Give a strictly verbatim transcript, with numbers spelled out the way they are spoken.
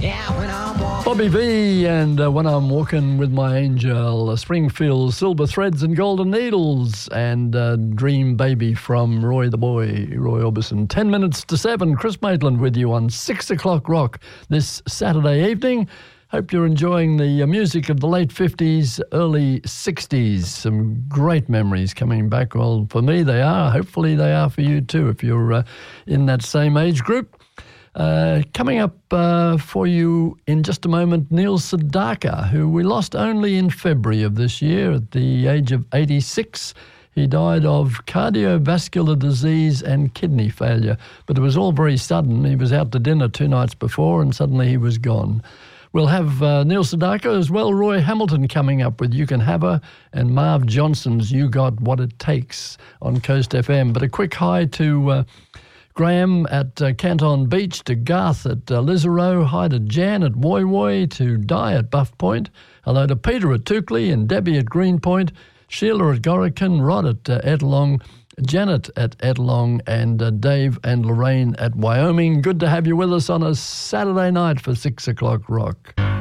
Bobby V and uh, When I'm Walking With My Angel, uh, Springfield, Silver Threads and Golden Needles, and uh, Dream Baby from Roy the Boy, Roy Orbison. Ten minutes to seven, Chris Maitland with you on six o'clock Rock this Saturday evening. Hope you're enjoying the uh, music of the late fifties, early sixties. Some great memories coming back. Well, for me they are. Hopefully they are for you too if you're uh, in that same age group. Uh, coming up uh, for you in just a moment, Neil Sedaka, who we lost only in February of this year at the age of eighty-six. He died of cardiovascular disease and kidney failure, but it was all very sudden. He was out to dinner two nights before and suddenly he was gone. We'll have uh, Neil Sedaka as well, Roy Hamilton coming up with You Can Have Her, and Marv Johnson's You Got What It Takes on Coast F M. But a quick hi to Uh, Graham at uh, Canton Beach, to Garth at uh, Lisarow, hi to Jan at Woy Woy, to Di at Buff Point, hello to Peter at Toukley and Debbie at Greenpoint, Sheila at Gorican, Rod at uh, Ettalong, Janet at Ettalong, and uh, Dave and Lorraine at Wyoming. Good to have you with us on a Saturday night for six o'clock Rock.